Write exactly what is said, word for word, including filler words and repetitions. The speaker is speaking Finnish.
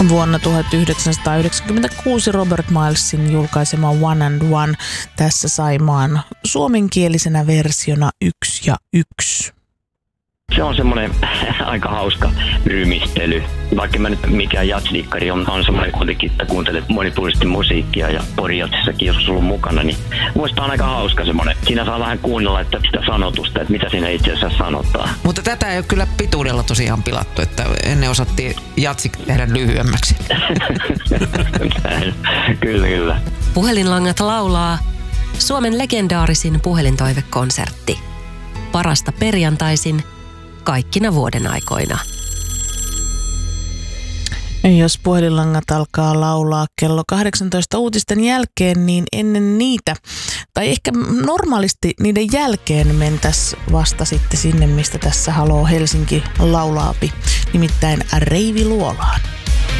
Vuonna tuhatyhdeksänsataayhdeksänkymmentäkuusi Robert Milesin julkaisema One and One tässä sai maan suomenkielisenä versiona yksi ja yksi. Se on semmoinen aika hauska rymistely. Vaikka mä nyt mikään jazzdikkari on, on semmoinen kuitenkin, että kuuntelet monipuolisesti musiikkia ja Pori-jatsissakin joskus ollut mukana, niin muista on aika hauska semmoinen. Siinä saa vähän kuunnella että sitä sanotusta, että mitä siinä itse asiassa sanotaan. Mutta tätä ei ole kyllä pituudella tosiaan pilattu, että ennen osattiin jatsi tehdä lyhyemmäksi. Kyllä, kyllä. Puhelinlangat laulaa Suomen legendaarisin puhelintoivekonsertti. Parasta perjantaisin kaikkina vuoden aikoina. Jos puhelinlangat alkaa laulaa kello kahdeksantoista uutisten jälkeen, niin ennen niitä, tai ehkä normaalisti niiden jälkeen mentäs vasta sitten sinne, mistä tässä Haloo Helsinki laulaapi, nimittäin Reivi Luolaan.